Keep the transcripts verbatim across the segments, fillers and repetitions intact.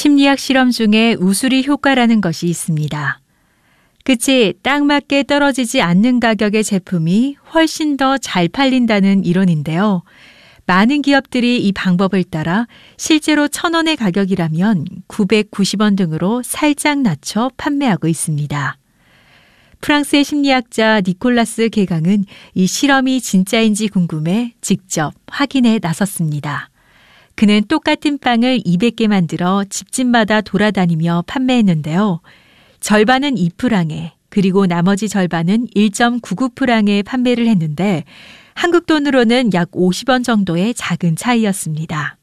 심리학 실험 중에 우수리 효과라는 것이 있습니다. 끝이 딱 맞게 떨어지지 않는 가격의 제품이 훨씬 더 잘 팔린다는 이론인데요. 많은 기업들이 이 방법을 따라 실제로 천 원의 가격이라면 구백구십 원 등으로 살짝 낮춰 판매하고 있습니다. 프랑스의 심리학자 니콜라스 게강은 이 실험이 진짜인지 궁금해 직접 확인해 나섰습니다. 그는 똑같은 빵을 이백 개 만들어 집집마다 돌아다니며 판매했는데요. 절반은 이 프랑에 그리고 나머지 절반은 일 점 구구 프랑에 판매를 했는데 한국 돈으로는 약 오십 원 정도의 작은 차이였습니다.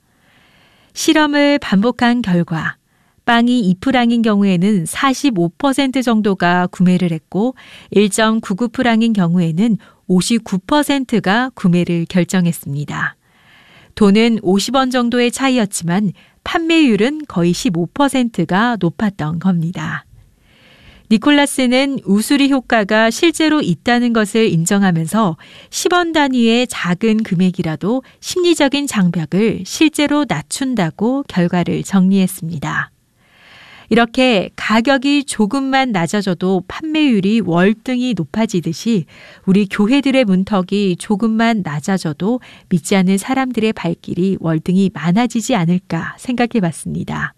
실험을 반복한 결과 빵이 이 프랑인 경우에는 사십오 퍼센트 정도가 구매를 했고 일 점 구구 프랑인 경우에는 오십구 퍼센트가 구매를 결정했습니다. 돈은 오십 원 정도의 차이였지만 판매율은 거의 십오 퍼센트가 높았던 겁니다. 니콜라스는 우수리 효과가 실제로 있다는 것을 인정하면서 십 원 단위의 작은 금액이라도 심리적인 장벽을 실제로 낮춘다고 결과를 정리했습니다. 이렇게 가격이 조금만 낮아져도 판매율이 월등히 높아지듯이 우리 교회들의 문턱이 조금만 낮아져도 믿지 않는 사람들의 발길이 월등히 많아지지 않을까 생각해 봤습니다.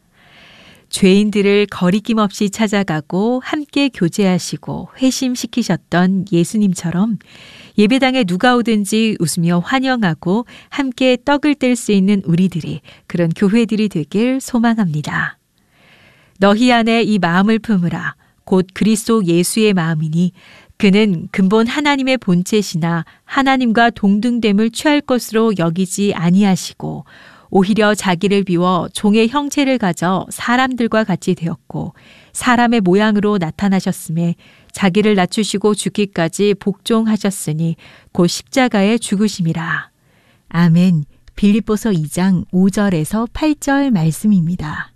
죄인들을 거리낌 없이 찾아가고 함께 교제하시고 회심시키셨던 예수님처럼 예배당에 누가 오든지 웃으며 환영하고 함께 떡을 뗄 수 있는 우리들이 그런 교회들이 되길 소망합니다. 너희 안에 이 마음을 품으라. 곧 그리스도 예수의 마음이니 그는 근본 하나님의 본체시나 하나님과 동등됨을 취할 것으로 여기지 아니하시고 오히려 자기를 비워 종의 형체를 가져 사람들과 같이 되었고 사람의 모양으로 나타나셨음에 자기를 낮추시고 죽기까지 복종하셨으니 곧 십자가에 죽으심이라. 아멘. 빌립보서 이 장 오 절에서 팔 절 말씀입니다.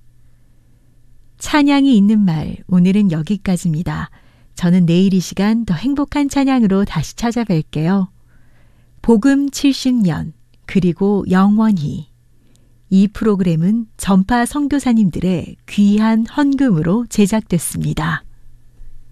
찬양이 있는 말, 오늘은 여기까지입니다. 저는 내일 이 시간 더 행복한 찬양으로 다시 찾아뵐게요. 복음 칠십 년, 그리고 영원히. 이 프로그램은 전파 선교사님들의 귀한 헌금으로 제작됐습니다.